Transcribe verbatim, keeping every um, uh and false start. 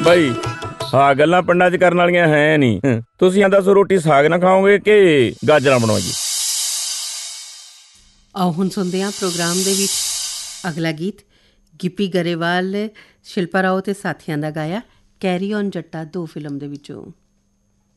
ਬਾਈ ਹਾਂ ਗੱਲਾਂ ਪਿੰਡਾਂ 'ਚ ਕਰਨ ਵਾਲੀਆਂ ਹੈ ਨਹੀਂ। ਤੁਸੀਂ ਦੱਸੋ ਰੋਟੀ ਸਾਗ ਨਾਲ ਖਾਓਗੇ ਕਿ ਗਾਜਰਾਂ ਬਣਾਓਗੇ? ਆਓ ਹੁਣ ਸੁਣਦੇ ਹਾਂ ਪ੍ਰੋਗਰਾਮ ਦੇ ਵਿੱਚ ਅਗਲਾ ਗੀਤ ਗਿੱਪੀ ਗਰੇਵਾਲ, ਸ਼ਿਲਪਾ ਰਾਓ ਅਤੇ ਸਾਥੀਆਂ ਦਾ ਗਾਇਆ ਕੈਰੀ ਔਨ ਜੱਟਾ ਦੋ ਫਿਲਮ ਦੇ ਵਿੱਚੋਂ।